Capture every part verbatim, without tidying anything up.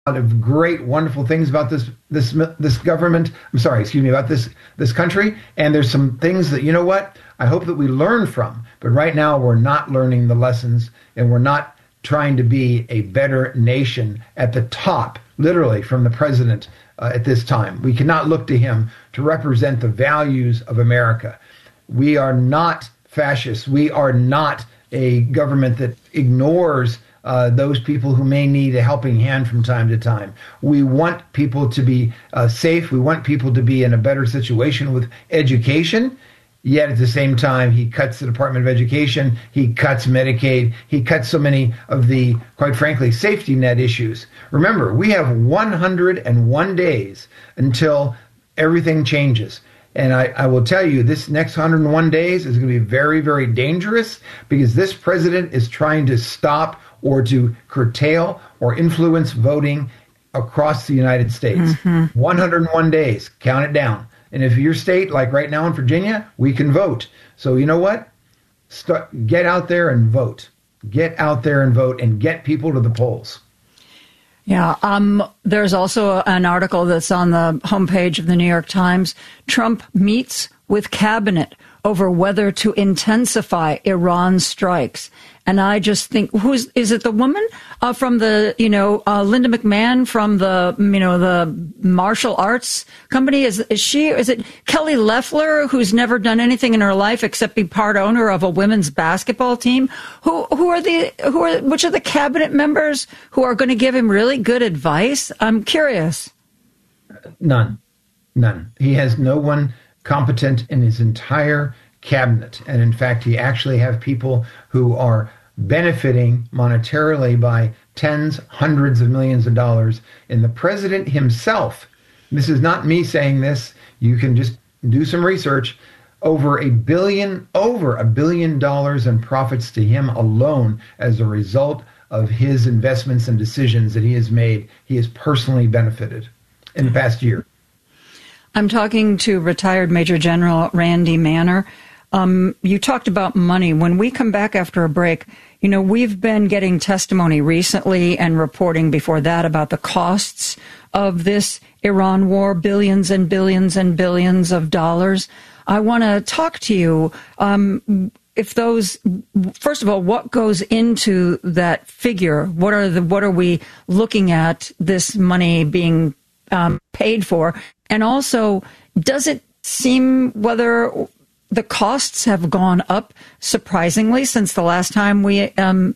of great, wonderful things about this this this government. I'm sorry, excuse me, about this this country. And there's some things that, you know what, I hope that we learn from. But right now, we're not learning the lessons, and we're not trying to be a better nation at the top, literally from the president uh, at this time. We cannot look to him to represent the values of America. We are not fascists. We are not a government that ignores Uh, those people who may need a helping hand from time to time. We want people to be uh, safe. We want people to be in a better situation with education. Yet at the same time, he cuts the Department of Education. He cuts Medicaid. He cuts so many of the, quite frankly, safety net issues. Remember, we have one hundred one days until everything changes. And I, I will tell you, this next one hundred one days is going to be very, very dangerous, because this president is trying to stop or to curtail or influence voting across the United States. Mm-hmm. one hundred one days, count it down. And if your state, like right now in Virginia, we can vote. So you know what? Start, get out there and vote. Get out there and vote and get people to the polls. Yeah, um, there's also an article that's on the homepage of the New York Times. Trump meets with cabinet over whether to intensify Iran strikes. And I just think, who's, is it the woman uh, from the, you know, uh, Linda McMahon from the, you know, the martial arts company? Is, is she, is it Kelly Loeffler, who's never done anything in her life except be part owner of a women's basketball team? Who, who are the, who are, which are the cabinet members who are going to give him really good advice? I'm curious. None. None. He has no one competent in his entire cabinet. And in fact, he actually have people who are benefiting monetarily by tens, hundreds of millions of dollars. And the president himself, this is not me saying this, you can just do some research, over a billion, over a billion dollars in profits to him alone as a result of his investments and decisions that he has made. He has personally benefited in the past year. I'm talking to retired Major General Randy Manner. Um, you talked about money. When we come back after a break, you know, we've been getting testimony recently and reporting before that about the costs of this Iran war, billions and billions and billions of dollars. I want to talk to you. Um, if those, first of all, what goes into that figure? What are the, what are we looking at this money being um, paid for? And also, does it seem whether the costs have gone up surprisingly since the last time we um,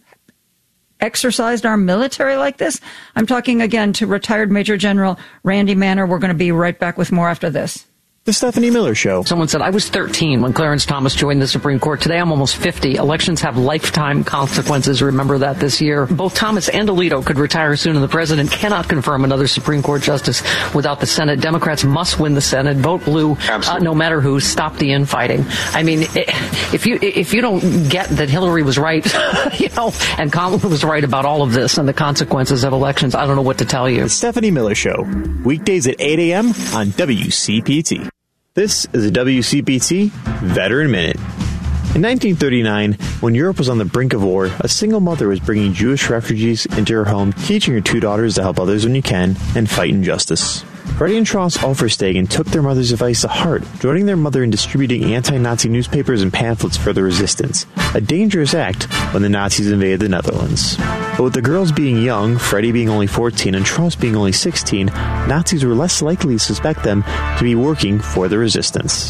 exercised our military like this? I'm talking again to retired Major General Randy Manner. We're going to be right back with more after this. The Stephanie Miller Show. Someone said, I was thirteen when Clarence Thomas joined the Supreme Court. Today I'm almost fifty. Elections have lifetime consequences. Remember that this year. Both Thomas and Alito could retire soon, and the president cannot confirm another Supreme Court justice without the Senate. Democrats must win the Senate. Vote blue, uh, no matter who. Stop the infighting. I mean, if you if you don't get that Hillary was right, you know, and Kamala was right about all of this and the consequences of elections, I don't know what to tell you. The Stephanie Miller Show. Weekdays at eight a.m. on W C P T. This is a W C P T Veteran Minute. In nineteen thirty-nine, when Europe was on the brink of war, a single mother was bringing Jewish refugees into her home, teaching her two daughters to help others when you can and fight injustice. Freddie and Tross Offerstegen took their mother's advice to heart, joining their mother in distributing anti-Nazi newspapers and pamphlets for the resistance, a dangerous act when the Nazis invaded the Netherlands. But with the girls being young, Freddie being only fourteen and Tross being only sixteen, Nazis were less likely to suspect them to be working for the resistance.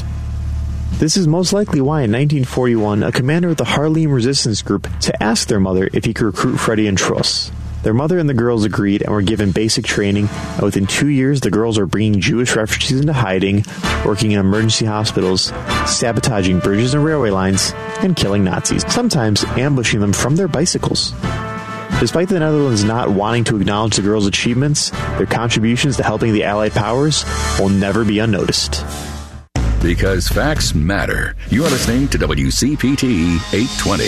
This is most likely why in nineteen forty-one, a commander of the Haarlem resistance group to ask their mother if he could recruit Freddie and Tross. Their mother and the girls agreed and were given basic training, and within two years the girls are bringing Jewish refugees into hiding, working in emergency hospitals, sabotaging bridges and railway lines, and killing Nazis, sometimes ambushing them from their bicycles. Despite the Netherlands not wanting to acknowledge the girls' achievements, their contributions to helping the Allied powers will never be unnoticed. Because facts matter. You're listening to W C P T eight twenty.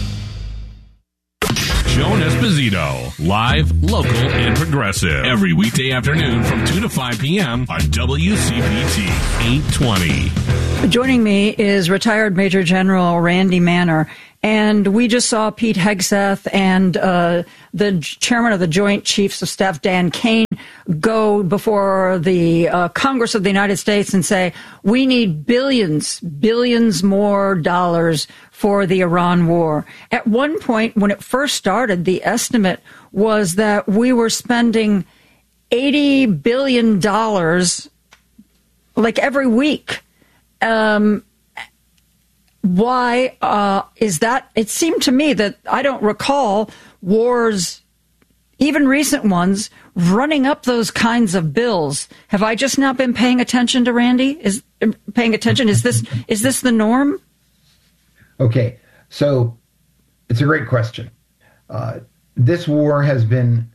Joan Esposito, live, local, and progressive. Every weekday afternoon from two to five p.m. on W C P T eight twenty. Joining me is retired Major General Randy Manner. And we just saw Pete Hegseth and uh, the chairman of the Joint Chiefs of Staff, Dan Kane, go before the uh, Congress of the United States and say, we need billions, billions more dollars for the Iran war. At one point, when it first started, the estimate was that we were spending eighty billion dollars like every week. Um, why uh, is that? It seemed to me that I don't recall wars, even recent ones, running up those kinds of bills. Have I just not been paying attention to Randy? Is paying attention? Is this is this the norm? Okay, so it's a great question. Uh, this war has been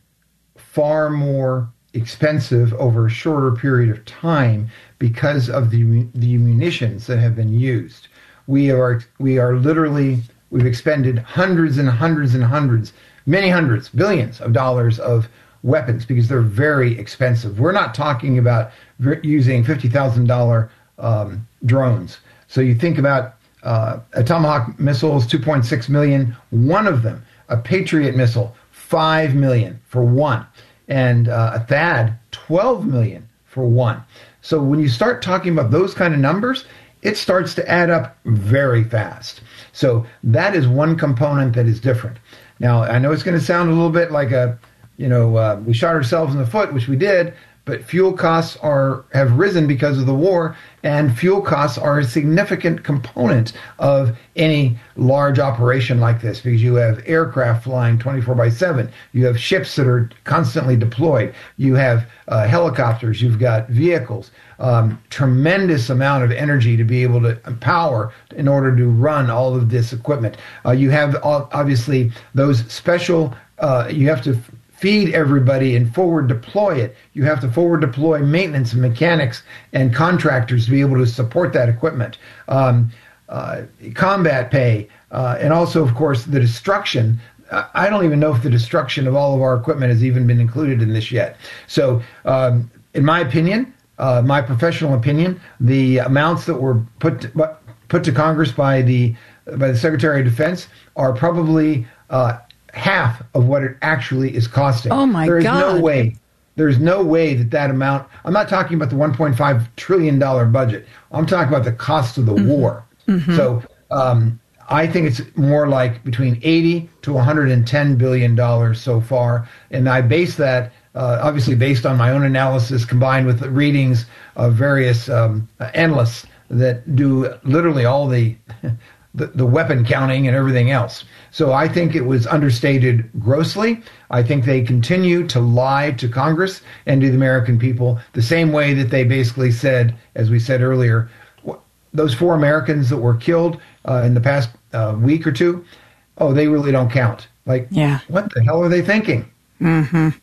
far more expensive over a shorter period of time because of the the munitions that have been used. We are we are literally we've expended hundreds and hundreds and hundreds, many hundreds, billions of dollars of weapons because they're very expensive. We're not talking about using fifty thousand dollars um, drones. So you think about uh, a Tomahawk missiles, two point six million. One of them, a Patriot missile, five million for one, and uh, a THAAD, twelve million for one. So when you start talking about those kind of numbers, it starts to add up very fast. So that is one component that is different. Now, I know it's going to sound a little bit like a, you know, uh, we shot ourselves in the foot, which we did, but fuel costs are have risen because of the war, and fuel costs are a significant component of any large operation like this because you have aircraft flying twenty-four by seven, you have ships that are constantly deployed, you have uh, helicopters, you've got vehicles, um, tremendous amount of energy to be able to power in order to run all of this equipment. Uh, you have all, obviously those special, uh, you have to feed everybody and forward deploy it. You have to forward deploy maintenance and mechanics and contractors to be able to support that equipment. Um, uh, combat pay, uh, and also, of course, the destruction. I don't even know if the destruction of all of our equipment has even been included in this yet. So, um, in my opinion, uh, my professional opinion, the amounts that were put to, put to Congress by the by the Secretary of Defense are probably uh, half of what it actually is costing. Oh my God! There is no way. There's no way that that amount. I'm not talking about the one point five trillion dollars budget. I'm talking about the cost of the mm-hmm. war. Mm-hmm. So um, I think it's more like between eighty to one hundred ten billion dollars so far, and I base that uh, obviously based on my own analysis combined with the readings of various um, analysts that do literally all the. The, the weapon counting and everything else. So I think it was understated grossly. I think they continue to lie to Congress and to the American people the same way that they basically said, as we said earlier, those four Americans that were killed uh, in the past uh, week or two, oh, they really don't count. Like, yeah. What the hell are they thinking? Mm-hmm.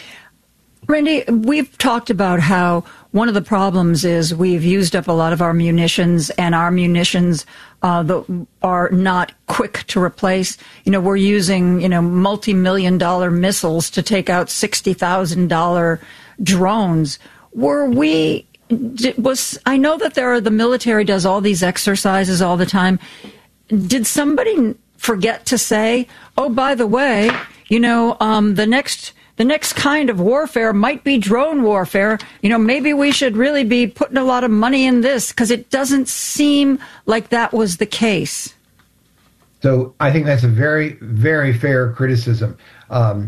Randy, we've talked about how one of the problems is we've used up a lot of our munitions, and our munitions uh, the, are not quick to replace. You know, we're using, you know, multi-million dollar missiles to take out sixty thousand dollars drones. Were we, was, I know that there are, the military does all these exercises all the time. Did somebody forget to say, oh, by the way, you know, um, the next... The next kind of warfare might be drone warfare. You know, maybe we should really be putting a lot of money in this because it doesn't seem like that was the case. So I think that's a very, very fair criticism. Um,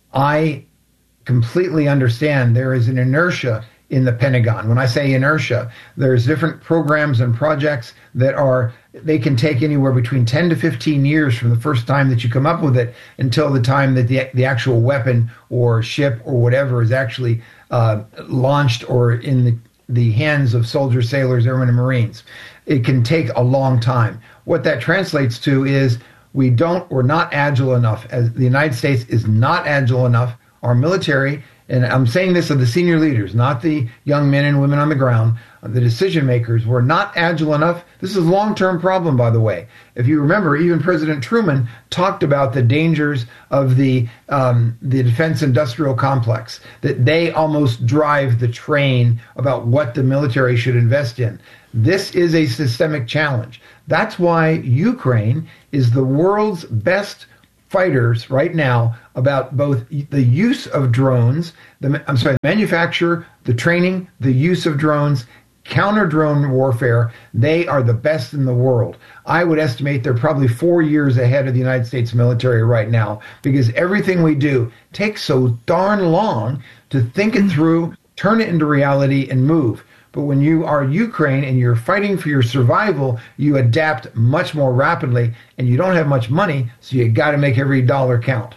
I completely understand there is an inertia in the Pentagon. When I say inertia, there's different programs and projects that are, they can take anywhere between ten to fifteen years from the first time that you come up with it until the time that the the actual weapon or ship or whatever is actually uh, launched or in the, the hands of soldiers, sailors, airmen, and Marines. It can take a long time. What that translates to is we don't, we're not agile enough. As the United States is not agile enough. Our military, and I'm saying this of the senior leaders, not the young men and women on the ground, the decision makers, were not agile enough. This is a long-term problem, by the way. If you remember, even President Truman talked about the dangers of the um, the defense industrial complex, that they almost drive the train about what the military should invest in. This is a systemic challenge. That's why Ukraine is the world's best fighters right now about both the use of drones, the, I'm sorry, the manufacture, the training, the use of drones, counter-drone warfare. They are the best in the world. I would estimate they're probably four years ahead of the United States military right now, because everything we do takes so darn long to think it through, turn it into reality, and move. But when you are Ukraine and you're fighting for your survival, you adapt much more rapidly, and you don't have much money, so you got to make every dollar count.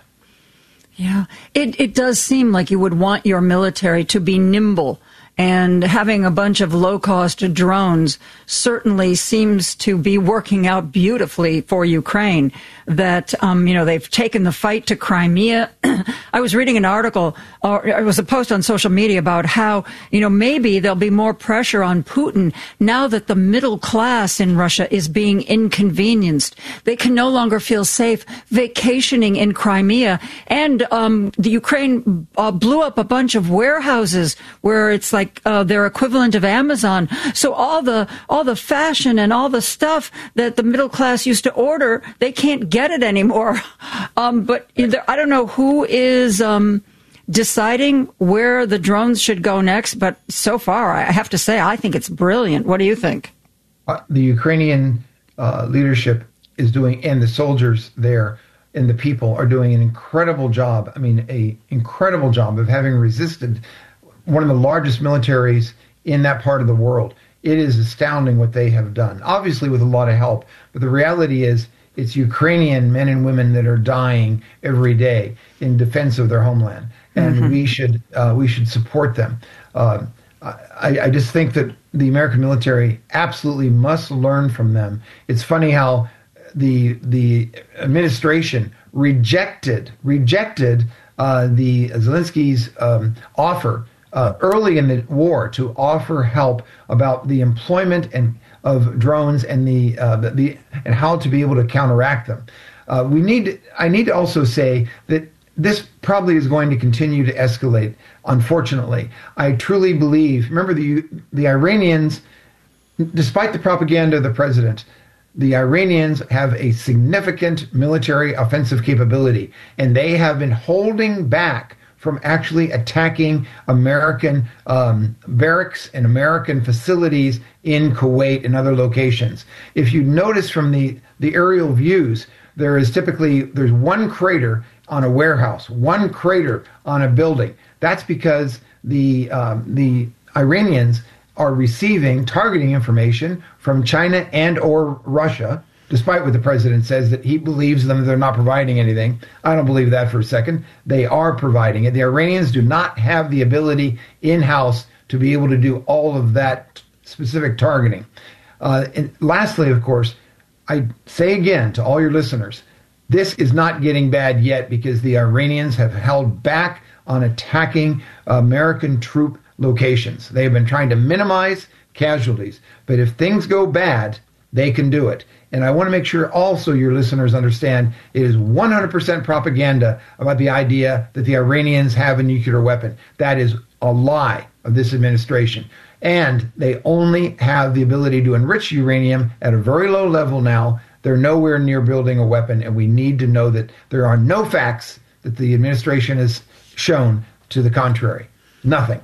Yeah, it, it does seem like you would want your military to be nimble. And having a bunch of low-cost drones certainly seems to be working out beautifully for Ukraine. That, um, you know, they've taken the fight to Crimea. I was reading an article, or it was a post on social media about how, you know, maybe there'll be more pressure on Putin now that the middle class in Russia is being inconvenienced. They can no longer feel safe vacationing in Crimea. And um, the Ukraine uh, blew up a bunch of warehouses where it's like, Like uh, their equivalent of Amazon. So all the all the fashion and all the stuff that the middle class used to order, they can't get it anymore. Um, but either, I don't know who is um, deciding where the drones should go next. But so far, I have to say, I think it's brilliant. What do you think? Uh, the Ukrainian uh, leadership is doing, and the soldiers there and the people are doing an incredible job. I mean, a incredible job of having resisted one of the largest militaries in that part of the world. It is astounding what they have done, obviously with a lot of help. But the reality is it's Ukrainian men and women that are dying every day in defense of their homeland. And mm-hmm. we should uh, we should support them. Uh, I, I just think that the American military absolutely must learn from them. It's funny how the the administration rejected, rejected uh, the Zelensky's um, offer Uh, early in the war to offer help about the employment and of drones and the, uh, the, the and how to be able to counteract them. Uh, we need. I need to also say that this probably is going to continue to escalate. Unfortunately, I truly believe. Remember, the the Iranians, despite the propaganda of the president, the Iranians have a significant military offensive capability, and they have been holding back from actually attacking American um, barracks and American facilities in Kuwait and other locations. If you notice from the, the aerial views, there is typically, there's one crater on a warehouse, one crater on a building. That's because the um, the Iranians are receiving targeting information from China and or Russia, despite what the president says that he believes them, they're not providing anything. I don't believe that for a second. They are providing it. The Iranians do not have the ability in-house to be able to do all of that specific targeting. Uh, and lastly, of course, I say again to all your listeners, this is not getting bad yet because the Iranians have held back on attacking American troop locations. They have been trying to minimize casualties. But if things go bad, they can do it. And I want to make sure also your listeners understand it is one hundred percent propaganda about the idea that the Iranians have a nuclear weapon. That is a lie of this administration. And they only have the ability to enrich uranium at a very low level now. They're nowhere near building a weapon, and we need to know that there are no facts that the administration has shown to the contrary. Nothing.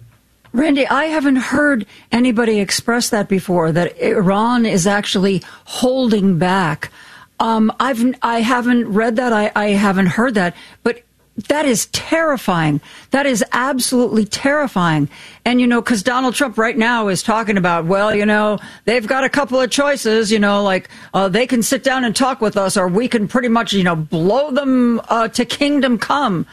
Randy, I haven't heard anybody express that before, that Iran is actually holding back. Um, I've, I haven't read that. I, I haven't heard that. But that is terrifying. That is absolutely terrifying. And, you know, because Donald Trump right now is talking about, well, you know, they've got a couple of choices, you know, like uh, they can sit down and talk with us, or we can pretty much, you know, blow them uh, to kingdom come.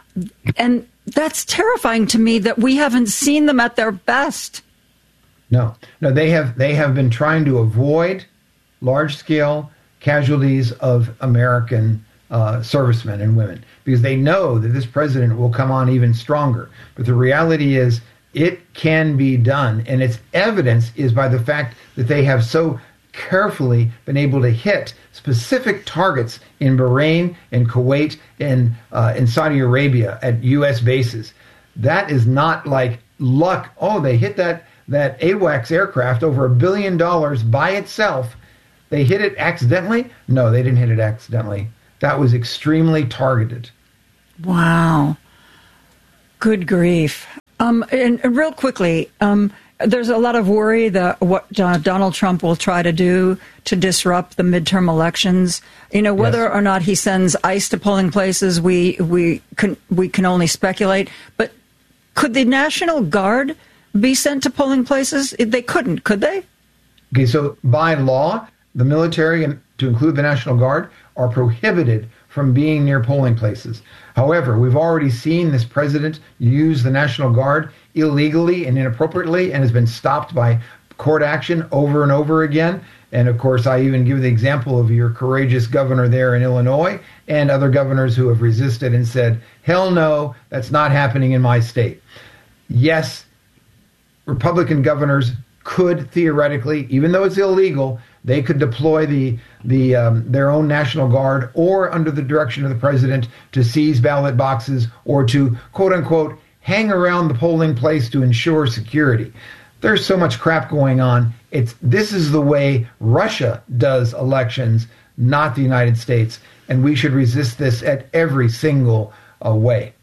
And that's terrifying to me that we haven't seen them at their best. No, no, they have they have been trying to avoid large-scale casualties of American uh, servicemen and women because they know that this president will come on even stronger. But the reality is it can be done, and its evidence is by the fact that they have so carefully been able to hit specific targets in Bahrain and Kuwait and uh, in Saudi Arabia at U S bases. That is not like luck. Oh, they hit that that AWACS aircraft, over a billion dollars by itself, they hit it accidentally? No, they didn't hit it accidentally. That was extremely targeted. Wow. Good grief. Um, and, and real quickly, um, there's a lot of worry that what uh, Donald Trump will try to do to disrupt the midterm elections. You know, whether yes. or not he sends ICE to polling places, we we can we can only speculate. But could the National Guard be sent to polling places? They couldn't, could they? Okay, so by law, the military, and to include the National Guard, are prohibited from being near polling places. However, we've already seen this president use the National Guard illegally and inappropriately and has been stopped by court action over and over again. And of course, I even give the example of your courageous governor there in Illinois and other governors who have resisted and said, hell no, that's not happening in my state. Yes, Republican governors could theoretically, even though it's illegal, they could deploy the the um, their own National Guard or under the direction of the president to seize ballot boxes or to, quote unquote, hang around the polling place to ensure security. There's so much crap going on. It's this is the way Russia does elections, not the United States, and we should resist this at every single uh, way.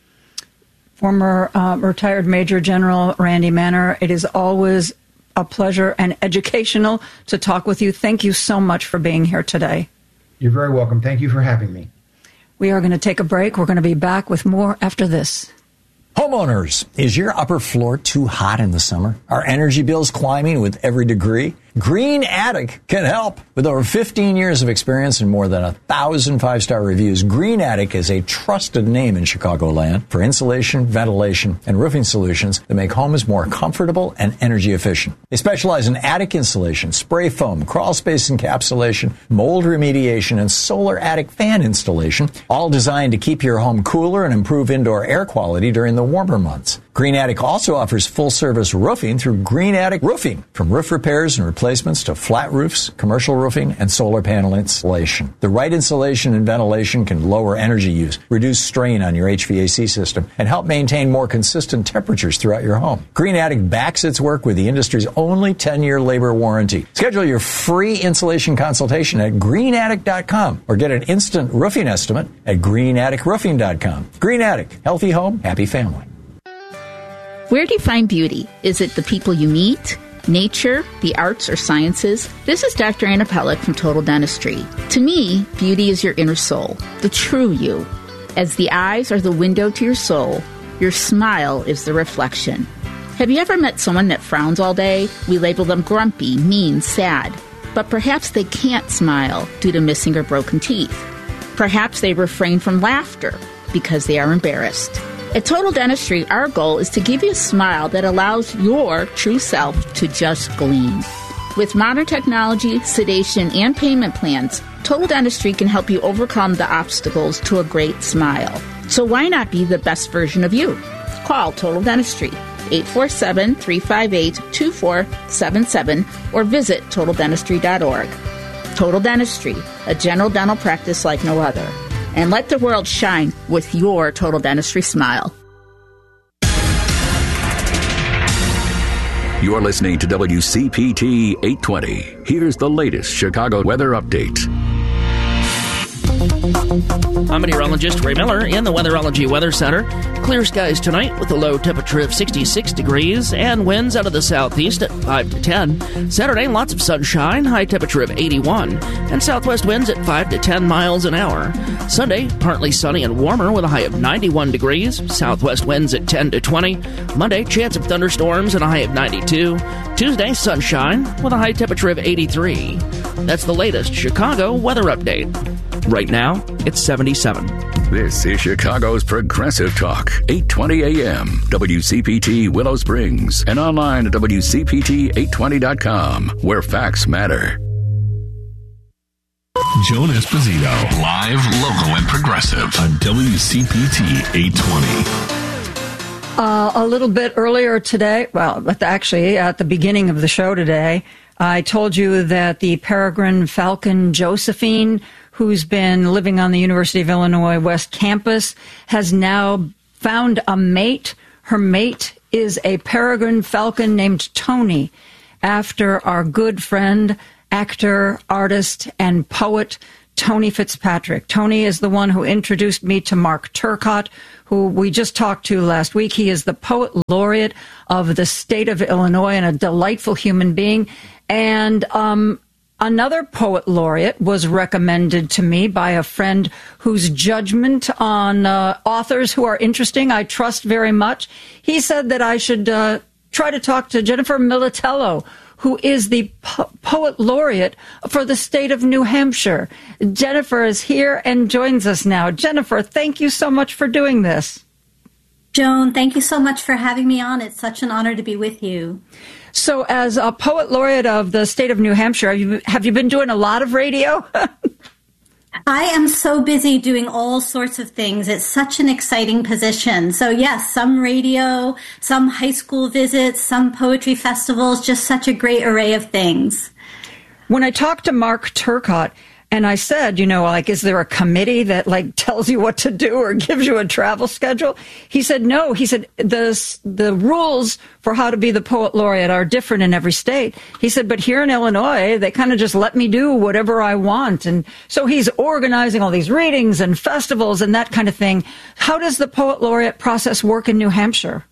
Former uh, retired Major General Randy Manner, it is always a pleasure and educational to talk with you. Thank you so much for being here today. You're very welcome. Thank you for having me. We are going to take a break. We're going to be back with more after this. Homeowners, is your upper floor too hot in the summer? Are energy bills climbing with every degree? Green Attic can help. With over fifteen years of experience and more than a thousand five-star reviews, Green Attic is a trusted name in Chicagoland for insulation, ventilation, and roofing solutions that make homes more comfortable and energy efficient. They specialize in attic insulation, spray foam, crawl space encapsulation, mold remediation, and solar attic fan installation, all designed to keep your home cooler and improve indoor air quality during the warmer months. Green Attic also offers full-service roofing through Green Attic Roofing, from roof repairs and replacements to flat roofs, commercial roofing, and solar panel installation. The right insulation and ventilation can lower energy use, reduce strain on your H V A C system, and help maintain more consistent temperatures throughout your home. Green Attic backs its work with the industry's only ten-year labor warranty. Schedule your free insulation consultation at green attic dot com or get an instant roofing estimate at green attic roofing dot com. Green Attic, healthy home, happy family. Where do you find beauty? Is it the people you meet, nature, the arts, or sciences? This is Doctor Anna Pellick from Total Dentistry. To me, beauty is your inner soul, the true you. As the eyes are the window to your soul, your smile is the reflection. Have you ever met someone that frowns all day? We label them grumpy, mean, sad. But perhaps they can't smile due to missing or broken teeth. Perhaps they refrain from laughter because they are embarrassed. At Total Dentistry, our goal is to give you a smile that allows your true self to just gleam. With modern technology, sedation, and payment plans, Total Dentistry can help you overcome the obstacles to a great smile. So why not be the best version of you? Call Total Dentistry, eight four seven, three five eight, two four seven seven, or visit total dentistry dot org. Total Dentistry, a general dental practice like no other. And let the world shine with your Total Dentistry smile. You're listening to W C P T eight twenty. Here's the latest Chicago weather update. I'm meteorologist Ray Miller in the Weatherology Weather Center. Clear skies tonight with a low temperature of sixty-six degrees and winds out of the southeast at five to ten. Saturday, lots of sunshine, high temperature of eighty-one, and southwest winds at five to ten miles an hour. Sunday, partly sunny and warmer with a high of ninety-one degrees, southwest winds at ten to twenty. Monday, chance of thunderstorms and a high of ninety-two. Tuesday, sunshine with a high temperature of eighty-three. That's the latest Chicago weather update. Right now, it's seventy-seven. This is Chicago's Progressive Talk, eight twenty A M, W C P T Willow Springs, and online at W C P T eight twenty dot com, where facts matter. Joan Esposito, live, local, and progressive on W C P T eight twenty. Uh, a little bit earlier today, well, actually at the beginning of the show today, I told you that the peregrine falcon Josephine, who's been living on the University of Illinois West Campus, has now found a mate. Her mate is a peregrine falcon named Tony, after our good friend, actor, artist, and poet, Tony Fitzpatrick. Tony is the one who introduced me to Mark Turcott, who we just talked to last week. He is the poet laureate of the state of Illinois and a delightful human being. And um, another poet laureate was recommended to me by a friend whose judgment on uh, authors who are interesting I trust very much. He said that I should uh, try to talk to Jennifer Militello, who is the po- poet laureate for the state of New Hampshire. Jennifer is here and joins us now. Jennifer, thank you so much for doing this. Joan, thank you so much for having me on. It's such an honor to be with you. So as a poet laureate of the state of New Hampshire, have you, have you been doing a lot of radio? I am so busy doing all sorts of things. It's such an exciting position. So yes, some radio, some high school visits, some poetry festivals, just such a great array of things. When I talked to Mark Turcott, and I said, you know, like, is there a committee that, like, tells you what to do or gives you a travel schedule? He said, no. He said, the, the rules for how to be the poet laureate are different in every state. He said, but here in Illinois, they kind of just let me do whatever I want. And so he's organizing all these readings and festivals and that kind of thing. How does the poet laureate process work in New Hampshire?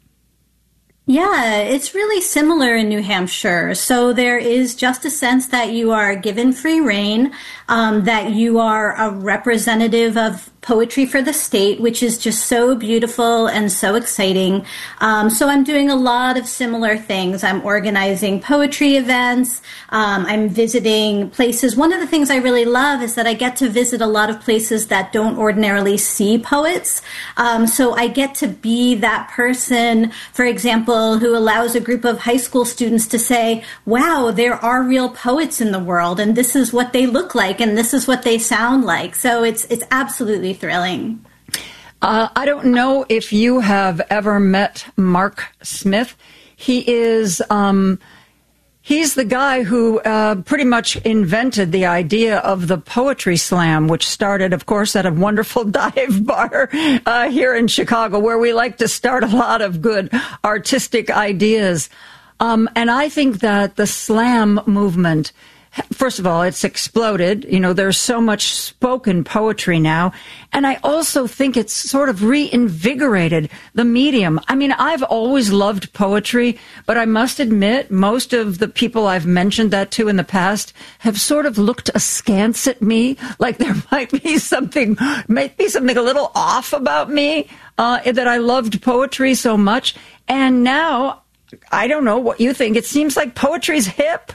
Yeah, it's really similar in New Hampshire. So there is just a sense that you are given free rein, um, that you are a representative of poetry for the state, which is just so beautiful and so exciting. Um, so I'm doing a lot of similar things. I'm organizing poetry events. Um, I'm visiting places. One of the things I really love is that I get to visit a lot of places that don't ordinarily see poets. Um, so I get to be that person, for example, who allows a group of high school students to say, wow, there are real poets in the world, and this is what they look like, and this is what they sound like. So it's it's absolutely thrilling. Uh, I don't know if you have ever met Mark Smith. He is um, he's the guy who uh, pretty much invented the idea of the Poetry Slam, which started, of course, at a wonderful dive bar uh, here in Chicago, where we like to start a lot of good artistic ideas. Um, and I think that the slam movement, first of all, it's exploded. You know, there's so much spoken poetry now. And I also think it's sort of reinvigorated the medium. I mean, I've always loved poetry, but I must admit, most of the people I've mentioned that to in the past have sort of looked askance at me, like there might be something, might be something a little off about me, uh, that I loved poetry so much. And now, I don't know what you think. It seems like poetry's hip.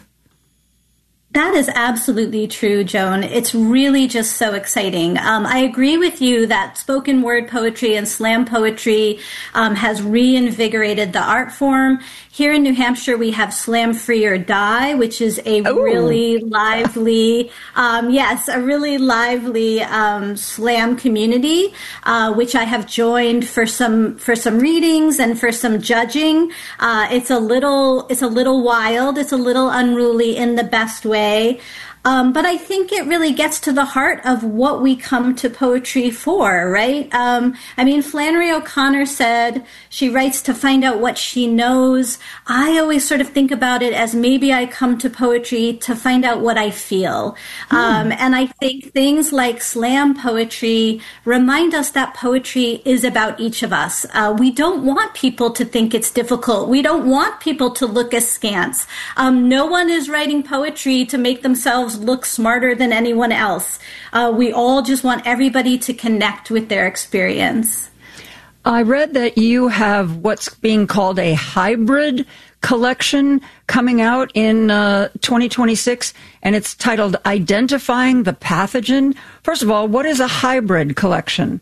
That is absolutely true, Joan. It's really just so exciting. Um, I agree with you that spoken word poetry and slam poetry um, has reinvigorated the art form. Here in New Hampshire, we have Slam Free or Die, which is a Ooh. really lively, um, yes, a really lively um, slam community, uh, which I have joined for some for some readings and for some judging. Uh, it's a little it's a little wild. It's a little unruly in the best way. Um, but I think it really gets to the heart of what we come to poetry for, right? Um, I mean, Flannery O'Connor said she writes to find out what she knows. I always sort of think about it as maybe I come to poetry to find out what I feel. Hmm. Um, and I think things like slam poetry remind us that poetry is about each of us. Uh, we don't want people to think it's difficult. We don't want people to look askance. Um, no one is writing poetry to make themselves look smarter than anyone else. Uh, we all just want everybody to connect with their experience. I read that you have what's being called a hybrid collection coming out in uh, twenty twenty-six, and it's titled Identifying the Pathogen. First of all, what is a hybrid collection?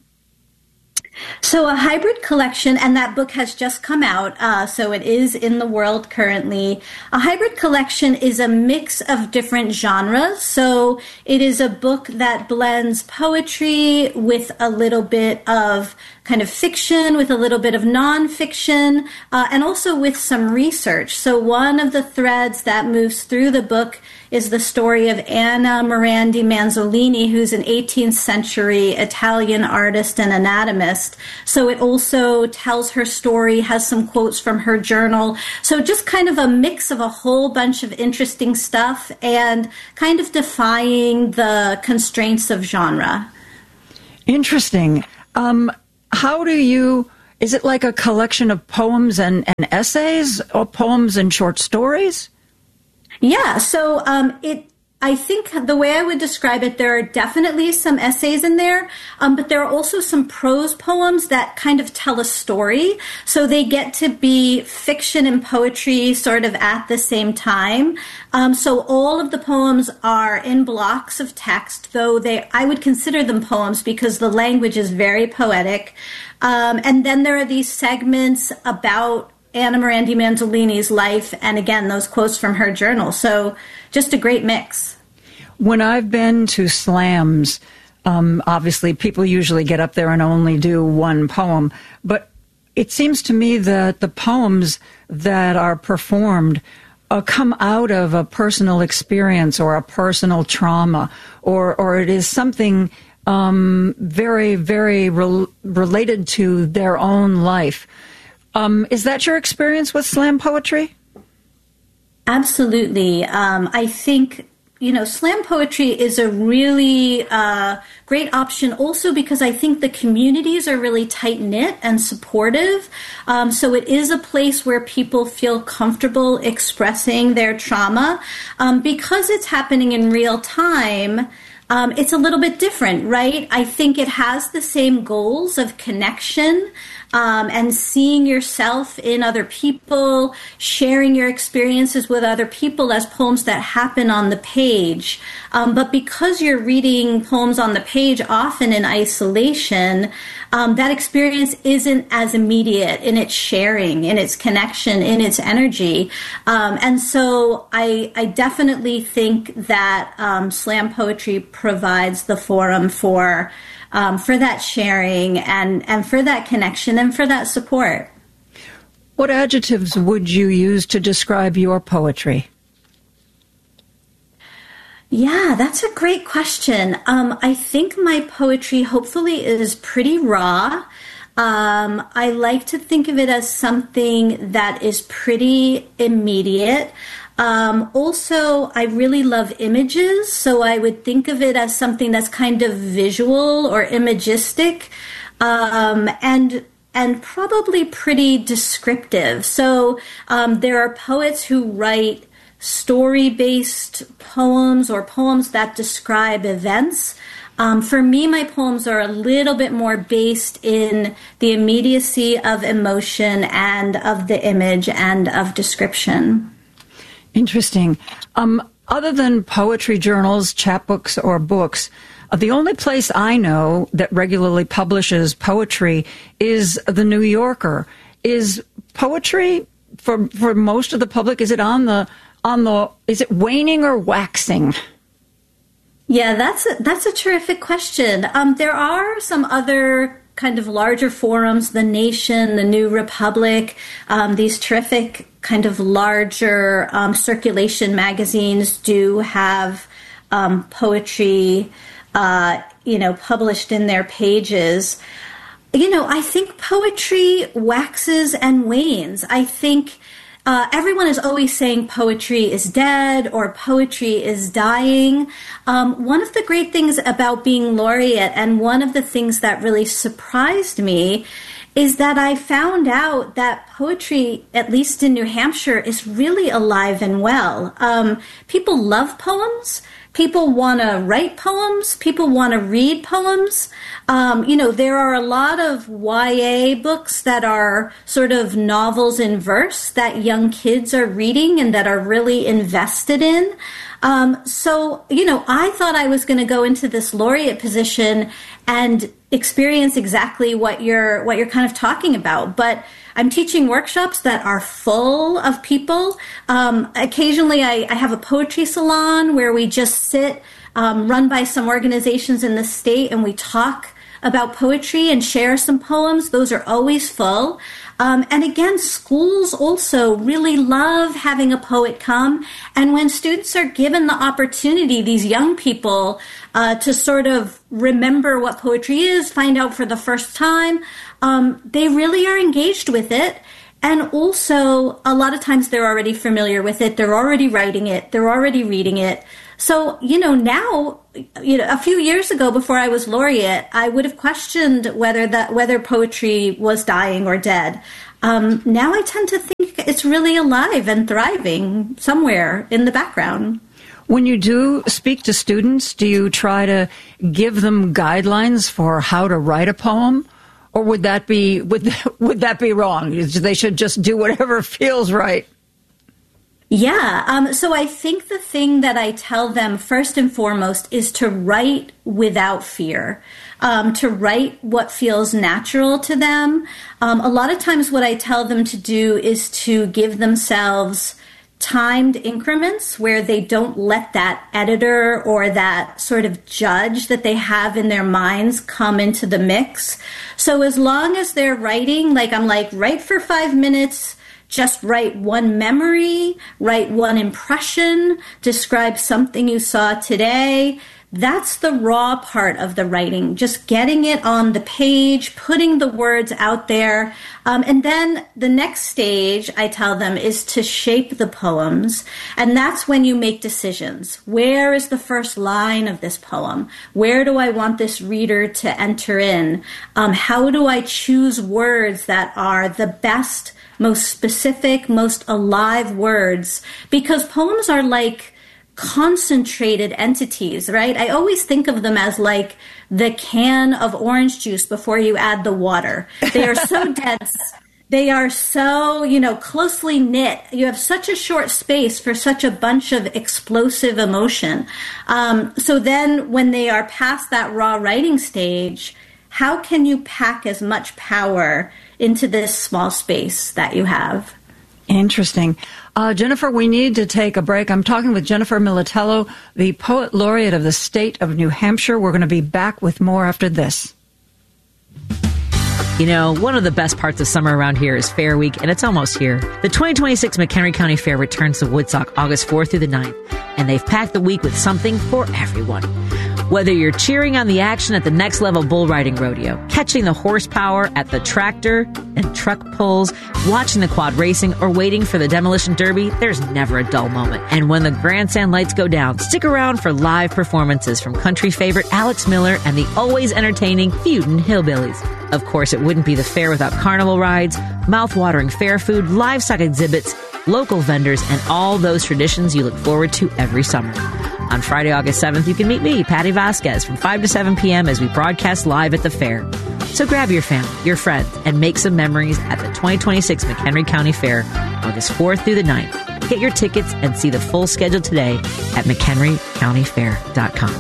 So a hybrid collection, and that book has just come out, uh, so it is in the world currently. A hybrid collection is a mix of different genres. So it is a book that blends poetry with a little bit of kind of fiction with a little bit of nonfiction, uh, and also with some research. So one of the threads that moves through the book is the story of Anna Morandi Manzolini, who's an eighteenth century Italian artist and anatomist. So it also tells her story, has some quotes from her journal. So just kind of a mix of a whole bunch of interesting stuff and kind of defying the constraints of genre. Interesting. Um, how do you, is it like a collection of poems and, and essays, or poems and short stories? Yeah, so um, it. I think the way I would describe it, there are definitely some essays in there, um, but there are also some prose poems that kind of tell a story. So they get to be fiction and poetry sort of at the same time. Um, so all of the poems are in blocks of text, though they I would consider them poems because the language is very poetic. Um, and then there are these segments about Anna Morandi Manzolini's life, and again, those quotes from her journal. So just a great mix. When I've been to slams, um, obviously people usually get up there and only do one poem, but it seems to me that the poems that are performed uh, come out of a personal experience or a personal trauma, or, or it is something um, very, very re- related to their own life. Um, is that your experience with slam poetry? Absolutely. Um, I think, you know, slam poetry is a really uh, great option also because I think the communities are really tight-knit and supportive. Um, so it is a place where people feel comfortable expressing their trauma. Um, because it's happening in real time, Um, it's a little bit different, right? I think it has the same goals of connection um, and seeing yourself in other people, sharing your experiences with other people as poems that happen on the page. Um, but because you're reading poems on the page often in isolation, um, that experience isn't as immediate in its sharing, in its connection, in its energy. Um, and so I, I definitely think that um, slam poetry provides the forum for um, for that sharing and, and for that connection and for that support. What adjectives would you use to describe your poetry? Yeah, that's a great question. Um, I think my poetry hopefully is pretty raw. Um, I like to think of it as something that is pretty immediate. Um, also, I really love images, so I would think of it as something that's kind of visual or imagistic, um, and and probably pretty descriptive. So um, there are poets who write story-based poems or poems that describe events. Um, for me, my poems are a little bit more based in the immediacy of emotion and of the image and of description. Interesting. Um, other than poetry journals, chapbooks, or books, uh, the only place I know that regularly publishes poetry is The New Yorker. Is poetry, for for most of the public, is it on the on the is it waning or waxing? Yeah, that's a, that's a terrific question. Um, there are some other kind of larger forums, The Nation, The New Republic, um, these terrific kind of larger um, circulation magazines do have um, poetry, uh, you know, published in their pages. You know, I think poetry waxes and wanes. I think Uh, everyone is always saying poetry is dead or poetry is dying. Um, one of the great things about being laureate, and one of the things that really surprised me, is that I found out that poetry, at least in New Hampshire, is really alive and well. Um, people love poems. People want to write poems. People want to read poems. Um, you know, there are a lot of Y A books that are sort of novels in verse that young kids are reading and that are really invested in. Um, so, you know, I thought I was going to go into this laureate position and experience exactly what you're what you're kind of talking about. But I'm teaching workshops that are full of people. Um, occasionally, I, I have a poetry salon where we just sit, um, run by some organizations in the state, and we talk about poetry and share some poems. Those are always full. Um, and again, schools also really love having a poet come. And when students are given the opportunity, these young people, uh, to sort of remember what poetry is, find out for the first time, um, they really are engaged with it. And also, a lot of times they're already familiar with it. They're already writing it. They're already reading it. So, you know, now, you know, a few years ago before I was laureate, I would have questioned whether that whether poetry was dying or dead. Um, now I tend to think it's really alive and thriving somewhere in the background. When you do speak to students, do you try to give them guidelines for how to write a poem? Or would that be would would that be wrong? They should just do whatever feels right. Yeah. Um, so I think the thing that I tell them first and foremost is to write without fear, um, to write what feels natural to them. Um, a lot of times what I tell them to do is to give themselves timed increments where they don't let that editor or that sort of judge that they have in their minds come into the mix. So as long as they're writing, like I'm like, write for five minutes, just write one memory, write one impression, describe something you saw today. That's the raw part of the writing, just getting it on the page, putting the words out there. Um, and then the next stage, I tell them, is to shape the poems. And that's when you make decisions. Where is the first line of this poem? Where do I want this reader to enter in? Um, how do I choose words that are the best, most specific, most alive words? Because poems are like concentrated entities, right? I always think of them as like the can of orange juice before you add the water. They are so dense. They are so, you know, closely knit. You have such a short space for such a bunch of explosive emotion. Um, so then when they are past that raw writing stage, how can you pack as much power into this small space that you have? Interesting. Uh, Jennifer, we need to take a break. I'm talking with Jennifer Militello, the Poet Laureate of the state of New Hampshire. We're going to be back with more after this. You know, one of the best parts of summer around here is Fair Week, and it's almost here. The twenty twenty-six McHenry County Fair returns to Woodstock August fourth through the ninth, and they've packed the week with something for everyone. Whether you're cheering on the action at the Next Level Bull Riding Rodeo, catching the horsepower at the tractor and truck pulls, watching the quad racing, or waiting for the Demolition Derby, there's never a dull moment. And when the grandstand lights go down, stick around for live performances from country favorite Alex Miller and the always entertaining Feudin' Hillbillies. Of course, it wouldn't be the fair without carnival rides, mouth-watering fair food, livestock exhibits, local vendors, and all those traditions you look forward to every summer. On Friday, August seventh, you can meet me, Patty Vasquez, from five to seven p.m. as we broadcast live at the fair. So grab your family, your friends, and make some memories at the twenty twenty-six McHenry County Fair, August fourth through the ninth. Get your tickets and see the full schedule today at mchenry county fair dot com.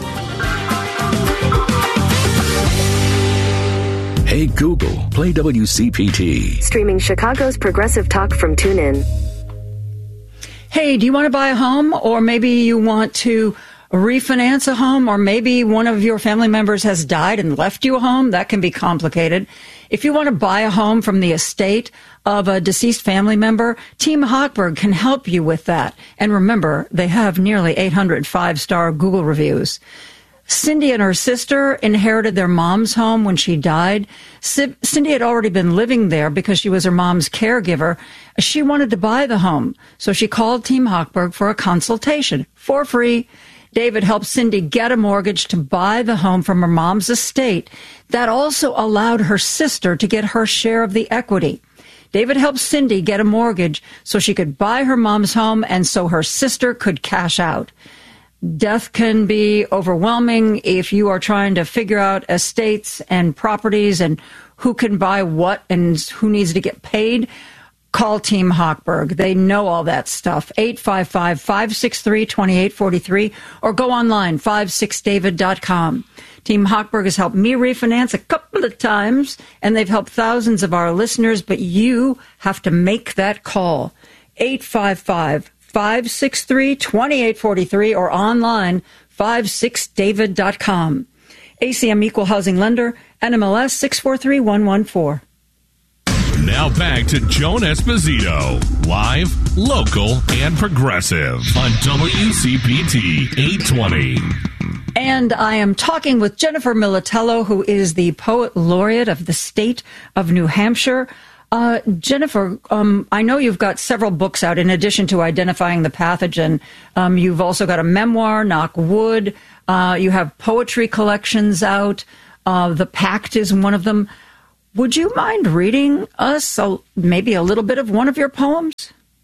Hey Google, play W C P T. Streaming Chicago's Progressive Talk from TuneIn. Hey, do you want to buy a home, or maybe you want to refinance a home, or maybe one of your family members has died and left you a home? That can be complicated. If you want to buy a home from the estate of a deceased family member, Team Hochberg can help you with that. And remember, they have nearly eight hundred five-star Google reviews. Cindy and her sister inherited their mom's home when she died. Cindy had already been living there because she was her mom's caregiver. She wanted to buy the home, so she called Team Hochberg for a consultation for free. David helped Cindy get a mortgage to buy the home from her mom's estate. That also allowed her sister to get her share of the equity. David helped Cindy get a mortgage so she could buy her mom's home and so her sister could cash out. Death can be overwhelming if you are trying to figure out estates and properties and who can buy what and who needs to get paid. Call Team Hochberg. They know all that stuff. eight five five, five six three, two eight four three or go online, five six david dot com. Team Hochberg has helped me refinance a couple of times, and they've helped thousands of our listeners, but you have to make that call. eight five five, five six three, two eight four three or online, five six david dot com. A C M Equal Housing Lender, N M L S six four three one one four. Now back to Joan Esposito, live, local, and progressive on W C P T eight twenty. And I am talking with Jennifer Militello, who is the Poet Laureate of the state of New Hampshire. Uh, Jennifer, um, I know you've got several books out in addition to Identifying the Pathogen. Um, you've also got a memoir, Knock Wood. Uh, you have poetry collections out. Uh, the Pact is one of them. Would you mind reading us a, maybe a little bit of one of your poems?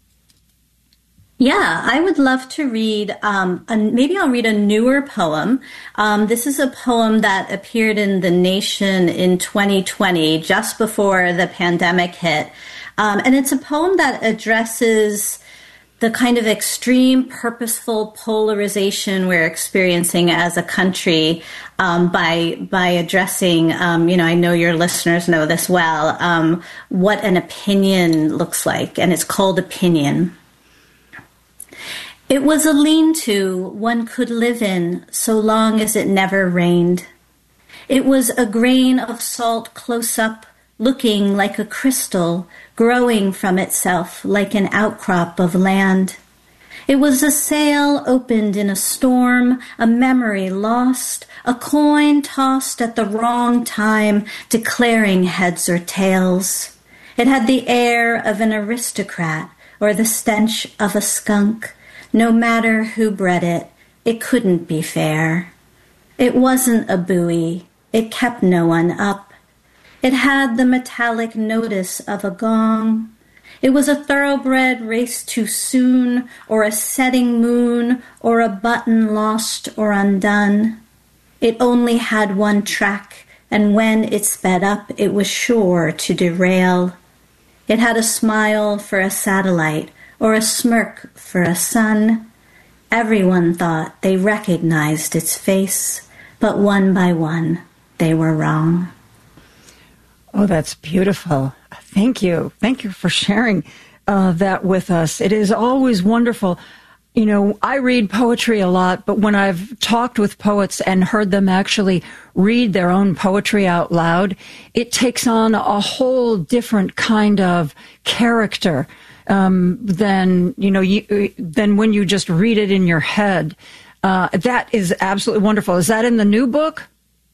Yeah, I would love to read, um, a, maybe I'll read a newer poem. Um, this is a poem that appeared in The Nation in twenty twenty, just before the pandemic hit. Um, and it's a poem that addresses the kind of extreme, purposeful polarization we're experiencing as a country um, by by addressing, um, you know, I know your listeners know this well, um, what an opinion looks like. And it's called Opinion. It was a lean-to one could live in so long as it never rained. It was a grain of salt close up, looking like a crystal, growing from itself like an outcrop of land. It was a sail opened in a storm, a memory lost, a coin tossed at the wrong time, declaring heads or tails. It had the air of an aristocrat or the stench of a skunk. No matter who bred it, it couldn't be fair. It wasn't a buoy. It kept no one up. It had the metallic notice of a gong. It was a thoroughbred raced too soon, or a setting moon, or a button lost or undone. It only had one track, and when it sped up, it was sure to derail. It had a smile for a satellite, or a smirk for a sun. Everyone thought they recognized its face, but one by one, they were wrong. Oh, that's beautiful. Thank you. Thank you for sharing uh, that with us. It is always wonderful. You know, I read poetry a lot, but when I've talked with poets and heard them actually read their own poetry out loud, it takes on a whole different kind of character um, than, you know, you, than when you just read it in your head. Uh, that is absolutely wonderful. Is that in the new book?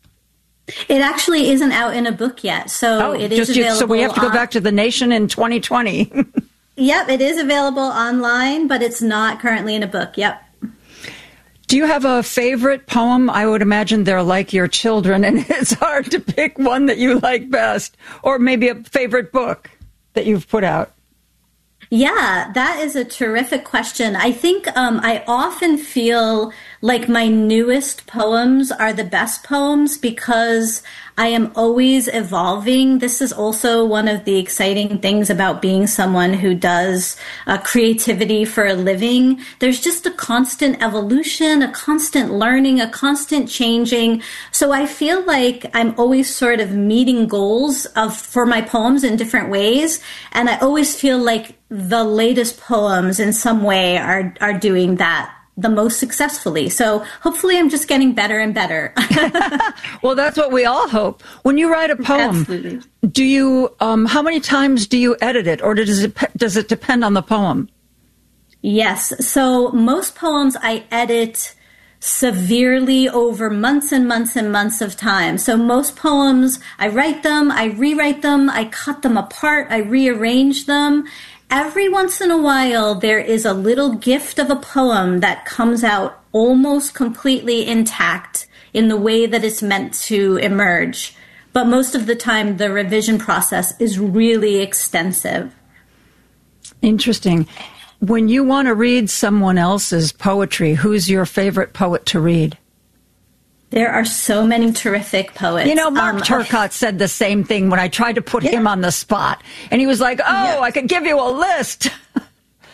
It actually isn't out in a book yet, so oh, it is just, available. So we have to go on, back to The Nation in twenty twenty. Yep, it is available online, but it's not currently in a book. Yep. Do you have a favorite poem? I would imagine they're like your children, and it's hard to pick one that you like best, or maybe a favorite book that you've put out. Yeah, that is a terrific question. I think um, I often feel like my newest poems are the best poems because I am always evolving. This is also one of the exciting things about being someone who does uh, creativity for a living. There's just a constant evolution, a constant learning, a constant changing. So I feel like I'm always sort of meeting goals of for my poems in different ways. And I always feel like the latest poems in some way are, are doing that the most successfully. So hopefully I'm just getting better and better. Well, that's what we all hope. When you write a poem, Absolutely. do you, um, how many times do you edit it, or does it, does it depend on the poem? Yes. So most poems I edit severely over months and months and months of time. So most poems, I write them, I rewrite them, I cut them apart, I rearrange them. Every once in a while, there is a little gift of a poem that comes out almost completely intact in the way that it's meant to emerge. But most of the time, the revision process is really extensive. Interesting. When you want to read someone else's poetry, who's your favorite poet to read? There are so many terrific poets. You know, Mark um, Turcott said the same thing when I tried to put yeah. him on the spot. And he was like, oh, yes. I could give you a list.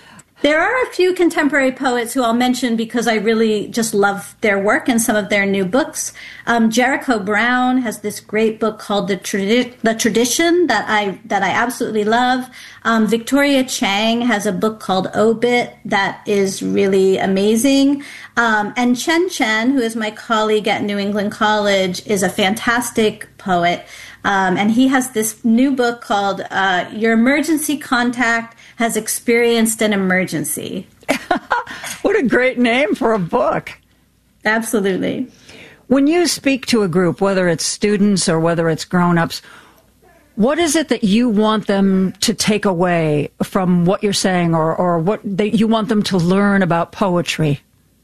There are a few contemporary poets who I'll mention because I really just love their work and some of their new books. Um, Jericho Brown has this great book called The, Tradi- the Tradition that I that I absolutely love. Um, Victoria Chang has a book called Obit that is really amazing. Um, and Chen Chen, who is my colleague at New England College, is a fantastic poet. Um, and he has this new book called uh, Your Emergency Contact Has Experienced an Emergency. What a great name for a book. Absolutely. When you speak to a group, whether it's students or whether it's grown-ups, what is it that you want them to take away from what you're saying, or, or what they, you want them to learn about poetry?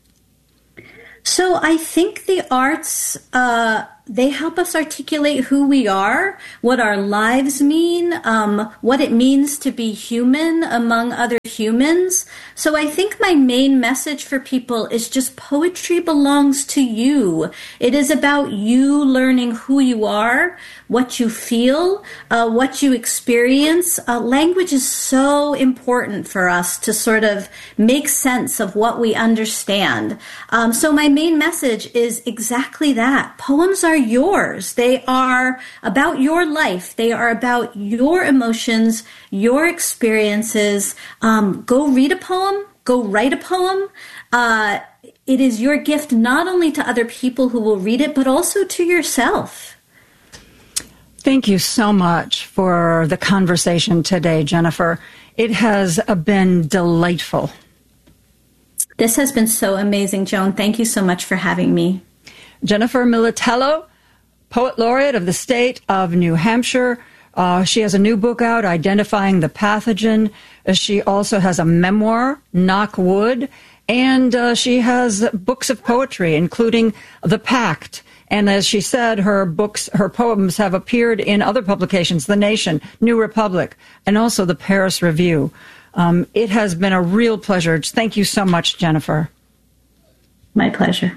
So I think the arts, uh, they help us articulate who we are, what our lives mean, um, what it means to be human among other humans. So I think my main message for people is just poetry belongs to you. It is about you learning who you are, what you feel, uh, what you experience. Uh, language is so important for us to sort of make sense of what we understand. Um, so my main message is exactly that. Poems are yours. They are about your life. They are about your emotions, your experiences. Um, go read a poem. Go write a poem. Uh, it is your gift not only to other people who will read it, but also to yourself. Thank you so much for the conversation today, Jennifer. It has been delightful. This has been so amazing, Joan. Thank you so much for having me. Jennifer Militello, Poet Laureate of the state of New Hampshire. Uh, she has a new book out, Identifying the Pathogen. Uh, she also has a memoir, Knock Wood, and uh, she has books of poetry, including The Pact. And as she said, her books, her poems have appeared in other publications, The Nation, New Republic, and also the Paris Review. Um, it has been a real pleasure. Thank you so much, Jennifer. My pleasure.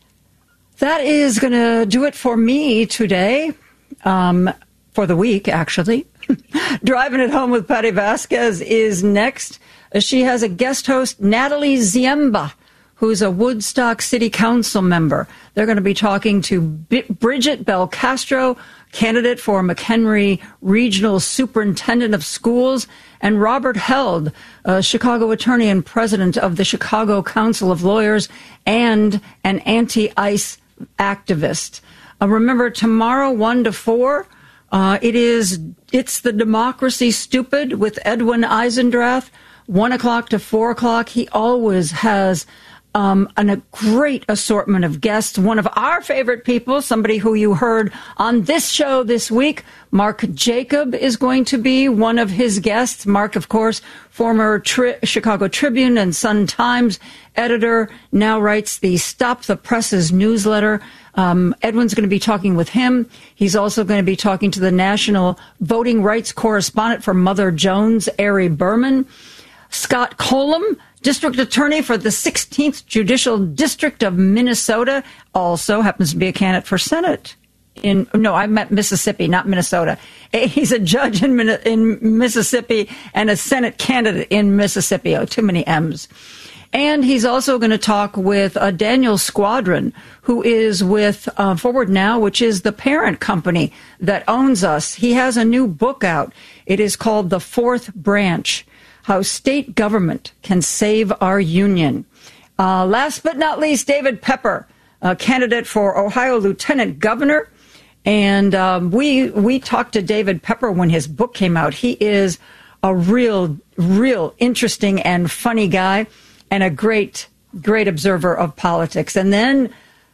That is going to do it for me today, um, for the week, actually. Driving It Home with Patty Vasquez is next. She has a guest host, Natalie Ziemba, who's a Woodstock City Council member. They're going to be talking to B- Bridget Belcastro, candidate for McHenry Regional Superintendent of Schools, and Robert Held, a Chicago attorney and president of the Chicago Council of Lawyers and an anti-ICE activist. Uh, remember, tomorrow, one to four, uh, it is, it's the Democracy Stupid with Edwin Eisendrath, one o'clock to four o'clock. He always has Um, and a great assortment of guests. One of our favorite people, somebody who you heard on this show this week, Mark Jacob, is going to be one of his guests. Mark, of course, former tri- Chicago Tribune and Sun-Times editor, now writes the Stop the Presses newsletter. Um, Edwin's going to be talking with him. He's also going to be talking to the national voting rights correspondent for Mother Jones, Ari Berman. Scott Colum, District Attorney for the sixteenth Judicial District of Minnesota, also happens to be a candidate for Senate. In no, I meant Mississippi, not Minnesota. He's a judge in in Mississippi and a Senate candidate in Mississippi. Oh, too many M's. And he's also going to talk with uh, Daniel Squadron, who is with uh, Forward Now, which is the parent company that owns us. He has a new book out. It is called The Fourth Branch: How State Government Can Save Our Union. Uh, last but not least, David Pepper, a candidate for Ohio Lieutenant Governor. And um, we we talked to David Pepper when his book came out. He is a real, real interesting and funny guy and a great, great observer of politics. And then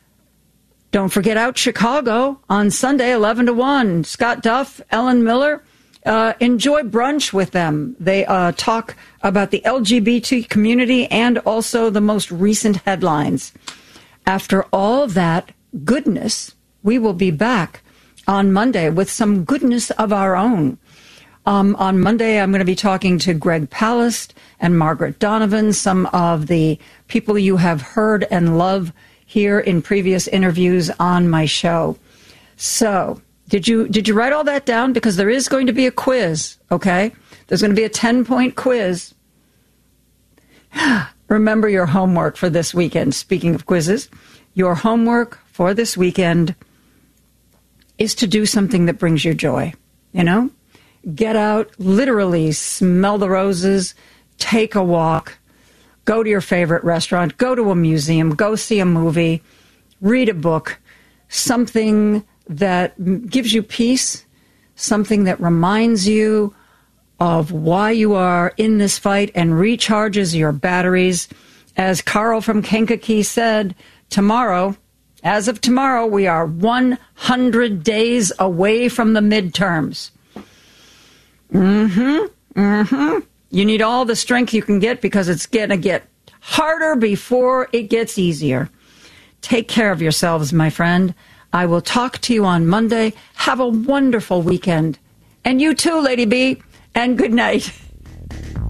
don't forget Out Chicago on Sunday, eleven to one. Scott Duff, Ellen Miller. Uh, enjoy brunch with them. They uh, talk about the L G B T community and also the most recent headlines. After all that goodness, we will be back on Monday with some goodness of our own. Um, on Monday, I'm going to be talking to Greg Palast and Margaret Donovan, some of the people you have heard and love here in previous interviews on my show. So, Did you did you write all that down? Because there is going to be a quiz, okay? There's going to be a ten-point quiz. Remember your homework for this weekend. Speaking of quizzes, your homework for this weekend is to do something that brings you joy. You know, get out, literally smell the roses, take a walk, go to your favorite restaurant, go to a museum, go see a movie, read a book, something that gives you peace, something that reminds you of why you are in this fight and recharges your batteries. As Carl from Kankakee said, tomorrow, as of tomorrow, we are one hundred days away from the midterms. Mm-hmm, mm-hmm. You need all the strength you can get because it's going to get harder before it gets easier. Take care of yourselves, my friend. I will talk to you on Monday. Have a wonderful weekend. And you too, Lady B. And good night.